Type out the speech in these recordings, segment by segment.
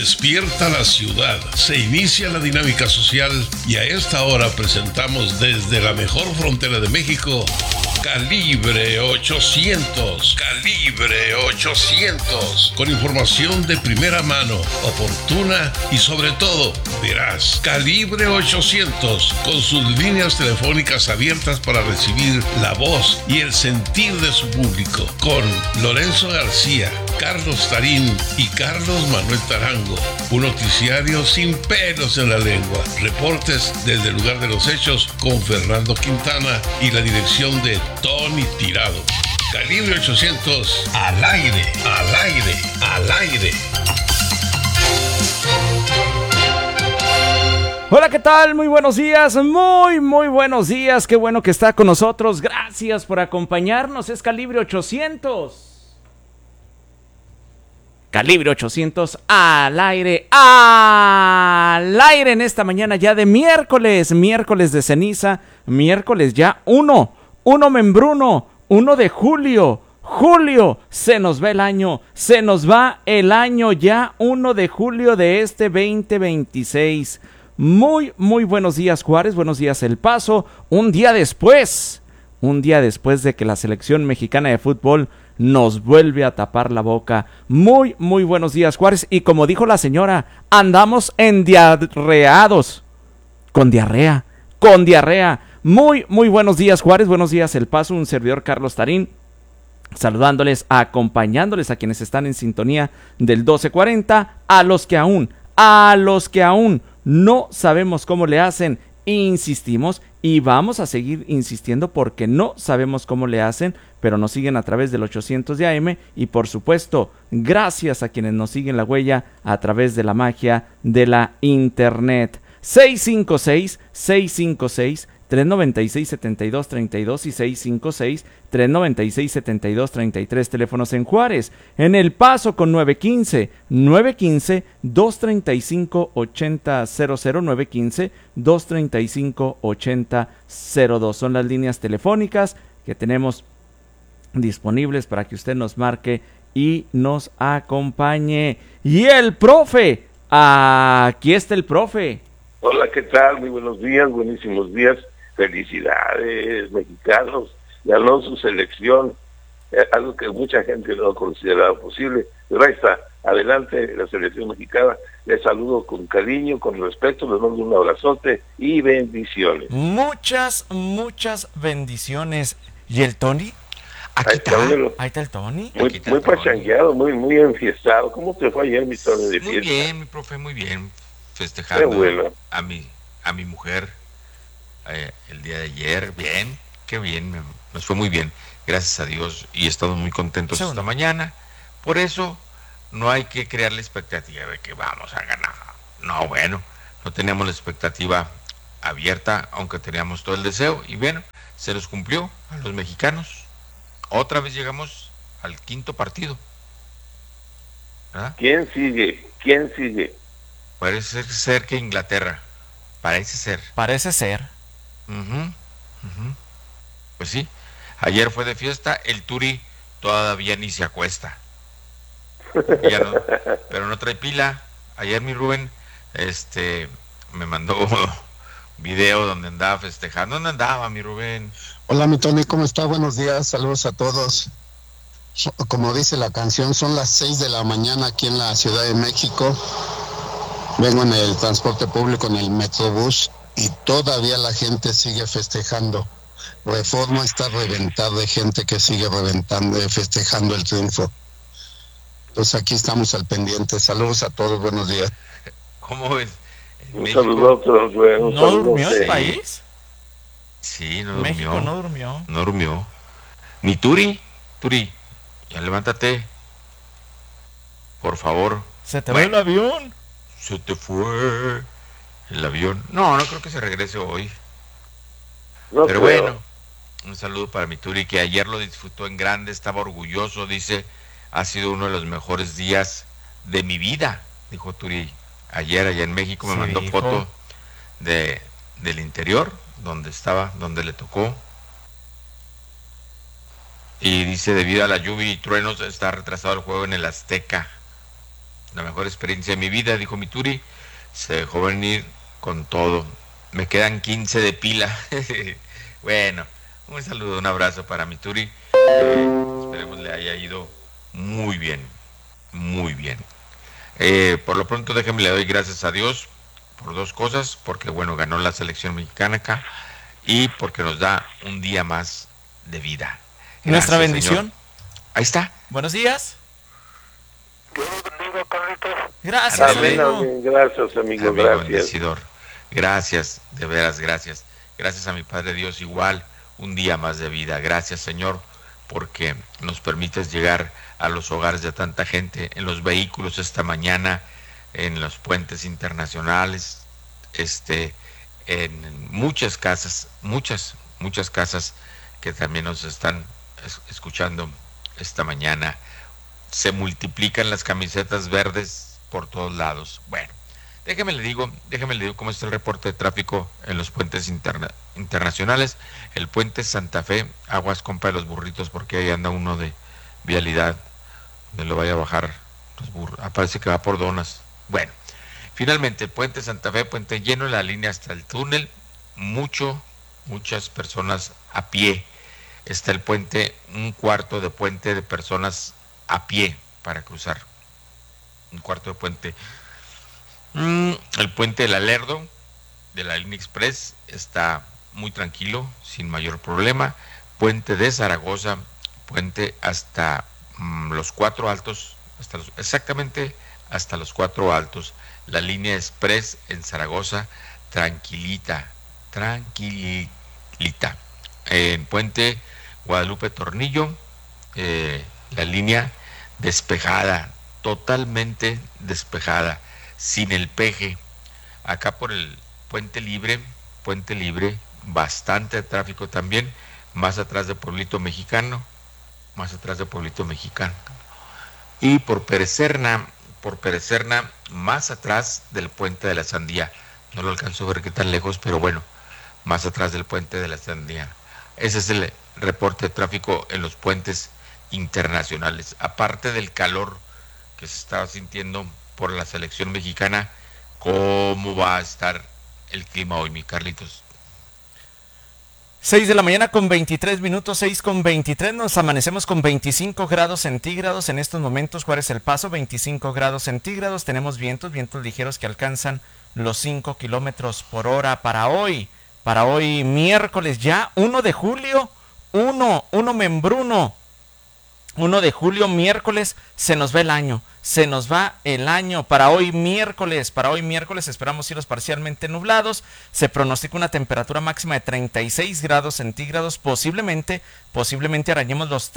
Despierta la ciudad, se inicia la dinámica social y a esta hora presentamos desde la mejor frontera de México, Calibre 800. Calibre 800. Con información de primera mano, oportuna y sobre todo veraz. Calibre 800. Con sus líneas telefónicas abiertas para recibir la voz y el sentir de su público. Con Lorenzo García, Carlos Tarín y Carlos Manuel Tarango. Un noticiario sin pelos en la lengua. Reportes desde el lugar de los hechos con Fernando Quintana y la dirección de Tony Tirado. Calibre 800, al aire, al aire, al aire. Hola, ¿qué tal? Muy buenos días, muy buenos días. Qué bueno que está con nosotros. Gracias por acompañarnos. Es Calibre 800. Calibre 800 al aire en esta mañana ya de miércoles de ceniza, miércoles ya 1 membruno, 1 de julio, se nos va el año ya 1 de julio de este 2026. Muy buenos días Juárez, buenos días El Paso, un día después de que la selección mexicana de fútbol nos vuelve a tapar la boca. Muy buenos días Juárez, y como dijo la señora, andamos endiarreados, con diarrea. Muy buenos días Juárez, buenos días El Paso, un servidor Carlos Tarín, saludándoles, acompañándoles a quienes están en sintonía del 1240, a los que aún no sabemos cómo le hacen, insistimos y vamos a seguir insistiendo porque no sabemos cómo le hacen, pero nos siguen a través del 800 de AM y por supuesto, gracias a quienes nos siguen la huella a través de la magia de la internet. 656-396-7232 y 656-396-7233, teléfonos en Juárez. En El Paso con 915-235-8000, 915-235-8002. Son las líneas telefónicas que tenemos disponibles para que usted nos marque y nos acompañe. Y el profe, aquí está el profe. Hola, ¿qué tal? Muy buenos días, buenísimos días. Felicidades, mexicanos. Ganó su selección, algo que mucha gente no consideraba posible. Pero ahí está, adelante la selección mexicana. Les saludo con cariño, con respeto, les mando un abrazote y bendiciones. Muchas bendiciones. ¿Y el Tony? Ahí está el Tony. Muy pachangueado, muy enfiestado. ¿Cómo te fue ayer, mi Tony, de fiesta? Muy bien, mi profe, muy bien. Festejando bueno. a mi mujer el día de ayer. Bien, qué bien, nos fue muy bien, gracias a Dios, y estamos muy contentos esta mañana. Por eso no hay que crear la expectativa de que vamos a ganar. No, bueno, no teníamos la expectativa abierta, aunque teníamos todo el deseo, y bueno, se nos cumplió a los mexicanos. Otra vez llegamos al 5º partido, ¿verdad? ¿Quién sigue? Parece ser que Inglaterra. Parece ser. Pues sí. Ayer fue de fiesta. El Turi todavía ni se acuesta. Pero no trae pila. Ayer mi Rubén me mandó video donde andaba festejando. ¿Dónde andaba mi Rubén? Hola mi Tony, ¿cómo está? Buenos días, saludos a todos. Como dice la canción, son las 6 de la mañana aquí en la Ciudad de México. Vengo en el transporte público, en el Metrobús, y todavía la gente sigue festejando. Reforma está reventada de gente que sigue festejando el triunfo. Entonces aquí estamos al pendiente. Saludos a todos, buenos días. ¿Cómo ves? Un saludo a todos. ¿No durmió el país? Sí, no durmió. México no durmió. No durmió. Ni Turi, ya levántate. Por favor. ¿Se te va el avión? Se te fue el avión. No creo que se regrese hoy. Pero bueno, un saludo para mi Turi, que ayer lo disfrutó en grande, estaba orgulloso, dice, ha sido uno de los mejores días de mi vida, dijo Turi. Ayer allá en México me mandó foto del interior, donde le tocó. Y dice, debido a la lluvia y truenos, está retrasado el juego en el Azteca. la mejor experiencia de mi vida, dijo mi Turi. Se dejó venir con todo. Me quedan 15 de pila. Bueno, un saludo, un abrazo para mi Turi. Esperemos le haya ido muy bien, muy bien. Por lo pronto déjenme le doy gracias a Dios por dos cosas, porque bueno, ganó la selección mexicana acá y porque nos da un día más de vida. Gracias, nuestra bendición. Señor. Ahí está. Buenos días. Dios bendiga, Carlitos. Gracias, Amén, amigo. amén. Gracias, amigo, Amigo gracias. bendecidor. Gracias, de veras, gracias. Gracias a mi Padre Dios, igual, un día más de vida. Gracias, Señor, porque nos permites llegar a los hogares de tanta gente, en los vehículos esta mañana, en los puentes internacionales, en muchas casas, muchas casas que también nos están escuchando esta mañana. Se multiplican las camisetas verdes por todos lados. Bueno, déjeme le digo cómo está el reporte de tráfico en los puentes internacionales. El puente Santa Fe, aguas compa de los burritos, porque ahí anda uno de vialidad, donde lo vaya a bajar los burros. Parece que va por donas. Bueno, finalmente el puente Santa Fe, puente lleno, la línea hasta el túnel, muchas personas a pie. Está el puente, un cuarto de puente de personas a pie para cruzar. Un cuarto de puente. El puente del Alerdo, de la línea Express, está muy tranquilo, sin mayor problema. Puente de Zaragoza, puente hasta los Cuatro Altos, exactamente hasta los Cuatro Altos. La línea Express en Zaragoza, tranquilita. En puente Guadalupe Tornillo, la línea despejada, totalmente despejada, sin el peje. Acá por el puente libre, bastante tráfico también, más atrás de Pueblito Mexicano, y por Perecerna, más atrás del puente de la Sandía. No lo alcanzo a ver qué tan lejos, pero bueno, más atrás del puente de la Sandía. Ese es el reporte de tráfico en los puentes internacionales. Aparte del calor que se estaba sintiendo por la selección mexicana, ¿cómo va a estar el clima hoy, mi Carlitos? 6 de la mañana con 23 minutos, 6 con 23, nos amanecemos con 25 grados centígrados en estos momentos. Juárez El Paso, 25 grados centígrados, tenemos vientos ligeros que alcanzan los 5 kilómetros por hora para hoy miércoles ya, 1 de julio, 1 membruno, 1 de julio, miércoles, se nos va el año. Para hoy miércoles esperamos cielos parcialmente nublados. Se pronostica una temperatura máxima de 36 grados centígrados. Posiblemente arañemos los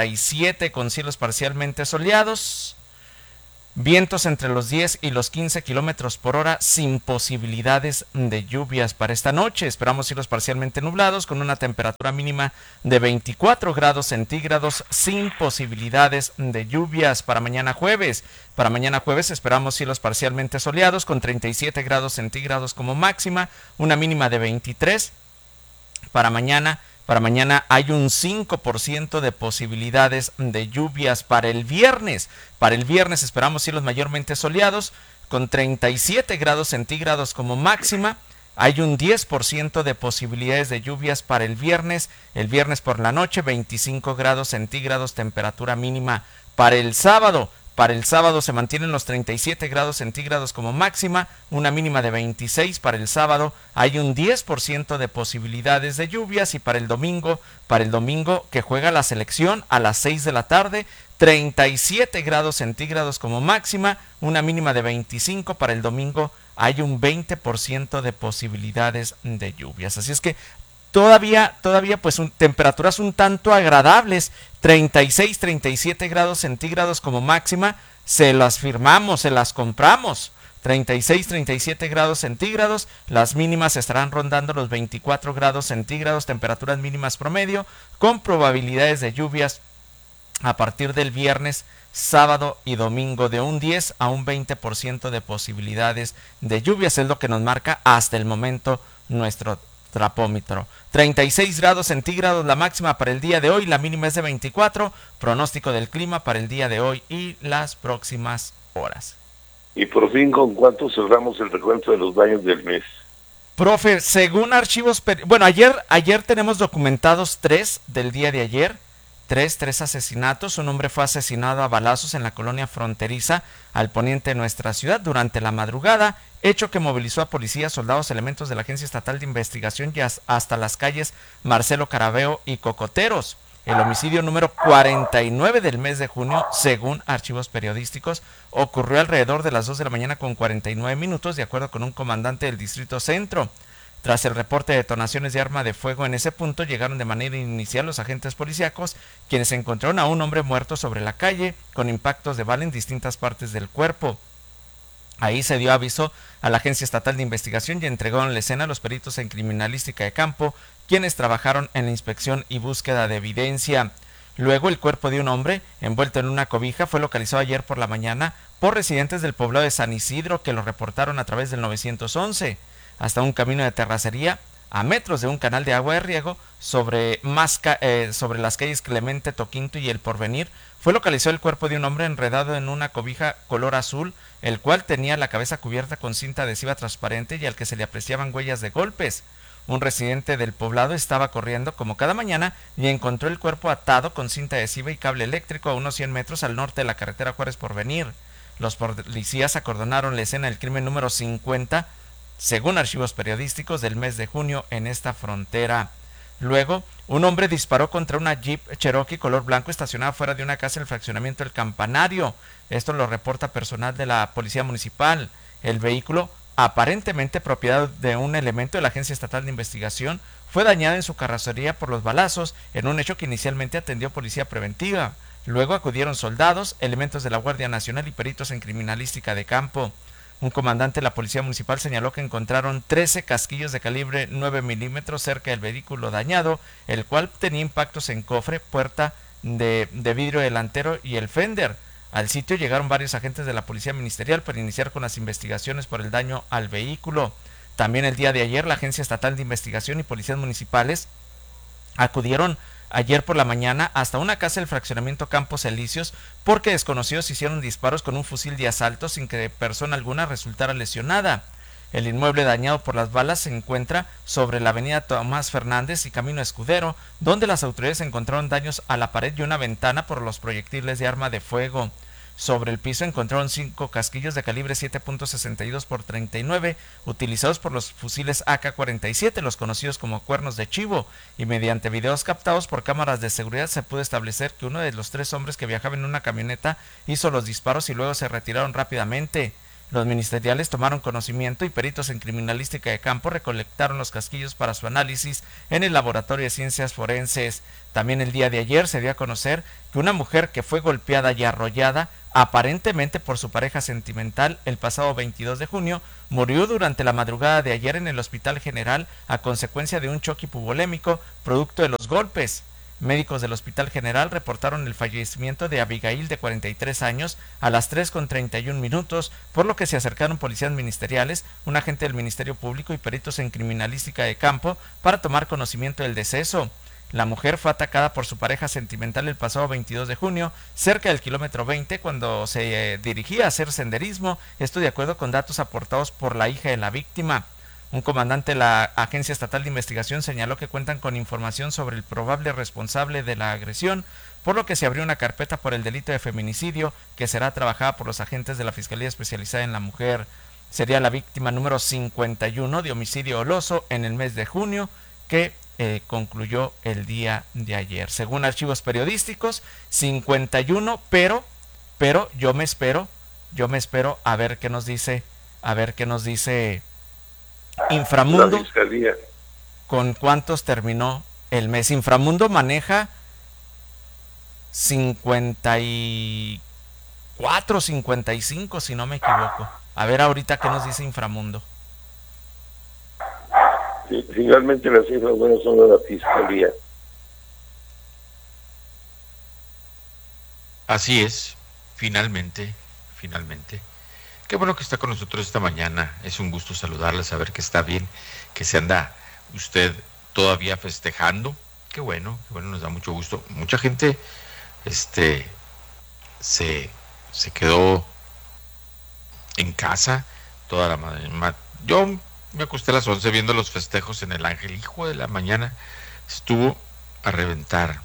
37 con cielos parcialmente soleados. Vientos entre los 10 y los 15 kilómetros por hora, sin posibilidades de lluvias para esta noche. Esperamos cielos parcialmente nublados con una temperatura mínima de 24 grados centígrados, sin posibilidades de lluvias para mañana jueves. Para mañana jueves esperamos cielos parcialmente soleados con 37 grados centígrados como máxima, una mínima de 23. Para mañana hay un 5% de posibilidades de lluvias para el viernes. Para el viernes esperamos cielos mayormente soleados con 37 grados centígrados como máxima. Hay un 10% de posibilidades de lluvias para el viernes. El viernes por la noche, 25 grados centígrados, temperatura mínima para el sábado. Para el sábado se mantienen los 37 grados centígrados como máxima, una mínima de 26 para el sábado. Hay un 10% de posibilidades de lluvias. Y para el domingo que juega la selección a las 6 de la tarde, 37 grados centígrados como máxima, una mínima de 25. Para el domingo hay un 20% de posibilidades de lluvias. Así es que todavía pues temperaturas un tanto agradables, 36, 37 grados centígrados como máxima, se las firmamos, se las compramos. 36, 37 grados centígrados, las mínimas estarán rondando los 24 grados centígrados, temperaturas mínimas promedio, con probabilidades de lluvias a partir del viernes, sábado y domingo de un 10 a un 20% de posibilidades de lluvias, es lo que nos marca hasta el momento nuestro trapómetro. 36 grados centígrados la máxima para el día de hoy, la mínima es de 24, pronóstico del clima para el día de hoy y las próximas horas. Y por fin, ¿con cuánto cerramos el recuento de los daños del mes? Profe, según archivos, bueno, ayer tenemos documentados 3 del día de ayer, tres asesinatos. Un hombre fue asesinado a balazos en la colonia fronteriza al poniente de nuestra ciudad durante la madrugada, hecho que movilizó a policías, soldados, elementos de la Agencia Estatal de Investigación y hasta las calles Marcelo Carabeo y Cocoteros. El homicidio número 49 del mes de junio, según archivos periodísticos, ocurrió alrededor de las 2 de la mañana con 49 minutos, de acuerdo con un comandante del Distrito Centro. Tras el reporte de detonaciones de arma de fuego en ese punto, llegaron de manera inicial los agentes policíacos, quienes encontraron a un hombre muerto sobre la calle, con impactos de bala en distintas partes del cuerpo. Ahí se dio aviso a la Agencia Estatal de Investigación y entregaron la escena a los peritos en criminalística de campo, quienes trabajaron en la inspección y búsqueda de evidencia. Luego, el cuerpo de un hombre, envuelto en una cobija, fue localizado ayer por la mañana por residentes del poblado de San Isidro, que lo reportaron a través del 911. Hasta un camino de terracería, a metros de un canal de agua de riego, sobre las calles Clemente, Toquinto y El Porvenir, fue localizado el cuerpo de un hombre enredado en una cobija color azul, el cual tenía la cabeza cubierta con cinta adhesiva transparente y al que se le apreciaban huellas de golpes. Un residente del poblado estaba corriendo como cada mañana y encontró el cuerpo atado con cinta adhesiva y cable eléctrico a unos 100 metros al norte de la carretera Juárez Porvenir. Los policías acordonaron la escena del crimen número 50, según archivos periodísticos, del mes de junio en esta frontera. Luego, un hombre disparó contra una Jeep Cherokee color blanco estacionada fuera de una casa en el fraccionamiento El Campanario. Esto lo reporta personal de la Policía Municipal. El vehículo, aparentemente propiedad de un elemento de la Agencia Estatal de Investigación, fue dañado en su carrocería por los balazos, en un hecho que inicialmente atendió Policía Preventiva. Luego acudieron soldados, elementos de la Guardia Nacional y peritos en criminalística de campo. Un comandante de la Policía Municipal señaló que encontraron 13 casquillos de calibre 9 milímetros cerca del vehículo dañado, el cual tenía impactos en cofre, puerta de vidrio delantero y el fender. Al sitio llegaron varios agentes de la Policía Ministerial para iniciar con las investigaciones por el daño al vehículo. También el día de ayer, la Agencia Estatal de Investigación y policías municipales acudieron ayer por la mañana hasta una casa del fraccionamiento Campos Elíseos, porque desconocidos hicieron disparos con un fusil de asalto sin que persona alguna resultara lesionada. El inmueble dañado por las balas se encuentra sobre la avenida Tomás Fernández y Camino Escudero, donde las autoridades encontraron daños a la pared y una ventana por los proyectiles de arma de fuego. Sobre el piso encontraron 5 casquillos de calibre 7.62 por 39 utilizados por los fusiles AK-47, los conocidos como cuernos de chivo, y mediante videos captados por cámaras de seguridad se pudo establecer que uno de los 3 hombres que viajaban en una camioneta hizo los disparos y luego se retiraron rápidamente. Los ministeriales tomaron conocimiento y peritos en criminalística de campo recolectaron los casquillos para su análisis en el Laboratorio de Ciencias Forenses. También el día de ayer se dio a conocer que una mujer que fue golpeada y arrollada aparentemente por su pareja sentimental el pasado 22 de junio, murió durante la madrugada de ayer en el Hospital General a consecuencia de un choque hipovolémico producto de los golpes. Médicos del Hospital General reportaron el fallecimiento de Abigail, de 43 años, a las 3:31, por lo que se acercaron policías ministeriales, un agente del Ministerio Público y peritos en criminalística de campo para tomar conocimiento del deceso. La mujer fue atacada por su pareja sentimental el pasado 22 de junio, cerca del kilómetro 20, cuando se dirigía a hacer senderismo, esto de acuerdo con datos aportados por la hija de la víctima. Un comandante de la Agencia Estatal de Investigación señaló que cuentan con información sobre el probable responsable de la agresión, por lo que se abrió una carpeta por el delito de feminicidio que será trabajada por los agentes de la Fiscalía Especializada en la Mujer. Sería la víctima número 51 de homicidio doloso en el mes de junio, que concluyó el día de ayer. Según archivos periodísticos, 51, pero yo me espero a ver qué nos dice Inframundo. La Fiscalía. ¿Con cuántos terminó el mes? Inframundo maneja 54, 55, si no me equivoco. A ver ahorita qué nos dice Inframundo. Sí, finalmente las cifras buenas son de la Fiscalía. Así es, finalmente. Qué bueno que está con nosotros esta mañana. Es un gusto saludarla, saber que está bien, que se anda usted todavía festejando. Qué bueno, nos da mucho gusto. Mucha gente se quedó en en casa toda la mañana. Yo me acosté a las 11 viendo los festejos en el Ángel. Hijo de la mañana, estuvo a reventar.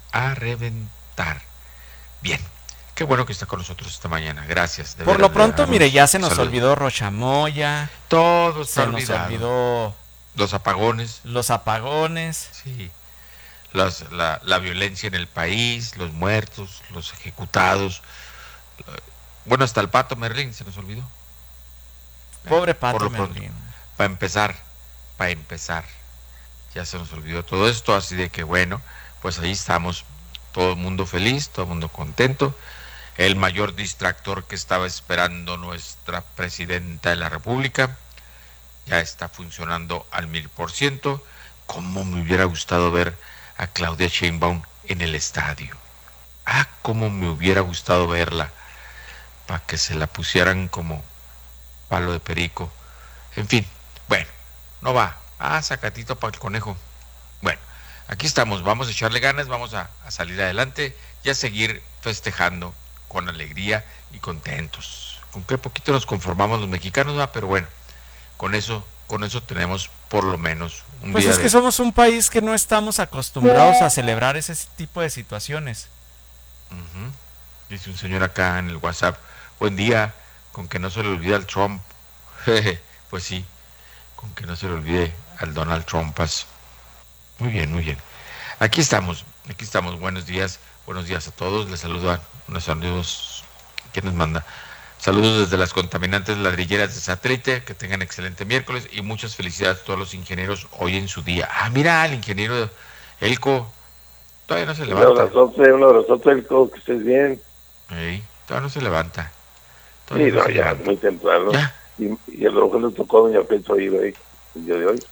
Bien, qué bueno que está con nosotros esta mañana. Gracias. Por lo pronto, mire, ya se nos olvidó Rochamoya. Todo se nos olvidó los apagones. Sí. La violencia en el país, los muertos, los ejecutados. Bueno, hasta el Pato Merlín se nos olvidó. Pobre Pato Merlín. Para empezar, ya se nos olvidó todo esto, así de que bueno, pues ahí estamos, todo el mundo feliz, todo el mundo contento. El mayor distractor que estaba esperando nuestra presidenta de la República ya está funcionando al 1000%. Cómo me hubiera gustado ver a Claudia Sheinbaum en el estadio. Cómo me hubiera gustado verla, para que se la pusieran como palo de perico. En fin, bueno, no va. Sacatito para el conejo. Bueno, aquí estamos, vamos a echarle ganas, vamos a salir adelante y a seguir festejando con alegría y contentos. Con qué poquito nos conformamos los mexicanos, pero bueno, con eso tenemos por lo menos un pues día. Pues es que somos un país que no estamos acostumbrados a celebrar ese tipo de situaciones. Dice un señor acá en el WhatsApp: buen día, con que no se le olvide al Trump. Pues sí, con que no se le olvide al Donald Trump. Muy bien. Aquí estamos. Buenos días a todos. Les saludan unos amigos. ¿Quién nos manda? Saludos desde las contaminantes ladrilleras de Satélite. Que tengan excelente miércoles y muchas felicidades a todos los ingenieros hoy en su día. Mira, el ingeniero Elco todavía no se levanta. Un abrazote, Elco, que estés bien. Todavía no se levanta. Sí, no, ya, muy temprano. ¿Ya? Y a lo mejor le tocó a doña Petro ir hoy, el día de hoy.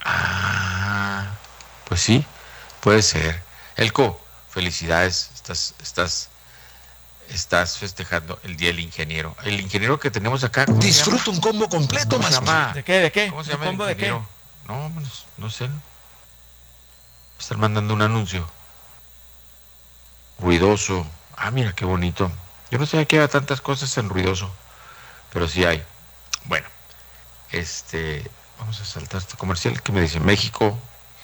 Pues sí, puede ser. Elco, felicidades, estás festejando el día del ingeniero. El ingeniero que tenemos acá. Disfruta un combo completo, más. ¿De qué? ¿Cómo se llama? ¿Combo de qué? No sé. Están mandando un anuncio ruidoso. Mira qué bonito. Yo no sabía que había tantas cosas en ruidoso, pero sí hay. Bueno, vamos a saltar este comercial que me dice México.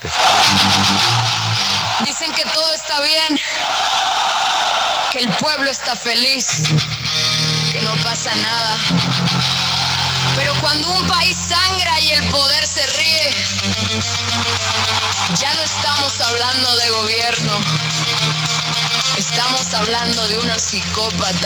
Dicen que todo está bien, que el pueblo está feliz, que no pasa nada. Pero cuando un país sangra y el poder se ríe, ya no estamos hablando de gobierno, estamos hablando de una psicópata